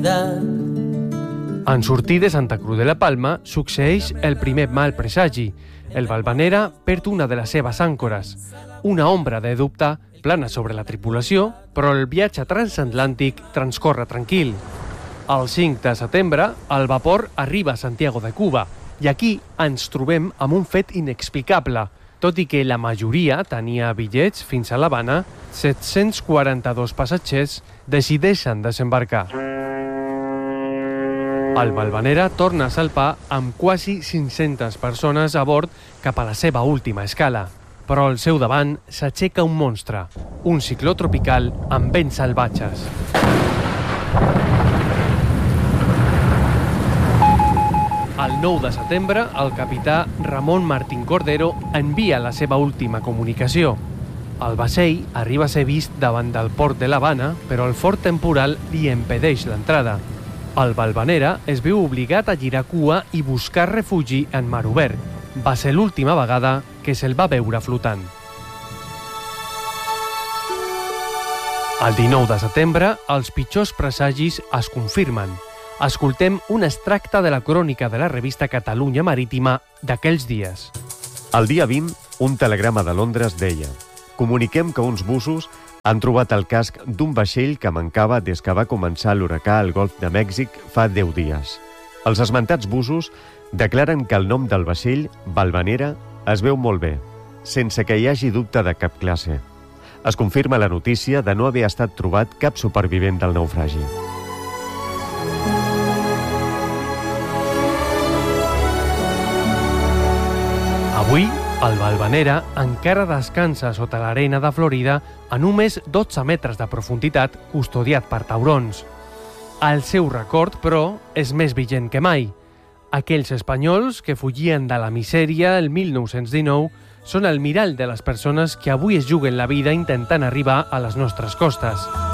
realidad. En sortir de Santa Cruz de la Palma succeeix el primer mal presagi. El Valvanera perd una de les seves àncores. Una ombra de dubte plana sobre la tripulació, però el viatge transatlàntic transcorre tranquil. El 5 de setembre, el vapor arriba a Santiago de Cuba i aquí ens trobem amb un fet inexplicable. Tot i que la majoria tenia bitllets fins a l'Havana, 742 passatgers decideixen desembarcar. El Valvanera torna a salpar amb quasi 500 persones a bord cap a la seva última escala. Però al seu davant s'aixeca un monstre, un cicló tropical amb vents salvatges. El 9 de setembre, el capità Ramon Martín Cordero envia la seva última comunicació. El vaixell arriba a ser vist davant del port de l'Havana, però el fort temporal li impedeix l'entrada. El Valvanera es veu obligat a girar cua i buscar refugi en mar obert. Va ser l'última vegada que se'l va veure flotant. El 19 de setembre, els pitjors presagis es confirmen. Escoltem un extracte de la crònica de la revista Catalunya Marítima d'aquells dies. El dia 20, un telegrama de Londres deia: comuniquem que uns bussos han trobat el casc d'un vaixell que mancava des que va començar l'huracà al Golf de Mèxic fa 10 dies. Els esmentats bussos declaren que el nom del vaixell, Valvanera, es veu molt bé, sense que hi hagi dubte de cap classe. Es confirma la notícia de no haver estat trobat cap supervivent del naufragi. Avui, el Valvanera encara descansa sota l'arena de Florida a només 12 metres de profunditat, custodiat per taurons. El seu record, però, és més vigent que mai. Aquells espanyols que fugien de la misèria el 1919 són el mirall de les persones que avui es juguen la vida intentant arribar a les nostres costes.